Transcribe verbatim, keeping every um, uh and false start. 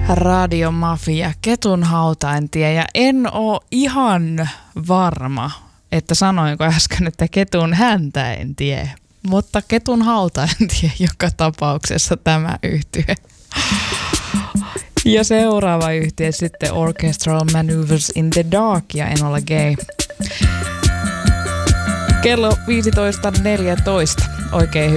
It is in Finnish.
Radiomafia, Ketun hautaintie, ja en oo ihan varma, että sanoinko äsken, että Ketun häntä en tie, mutta Ketun hautaintie joka tapauksessa tämä yhtye. Ja seuraava yhtye sitten Orchestral Maneuvers in the Dark ja Enola Gay. Kello viisitoista neljätoista. Oikein hyvää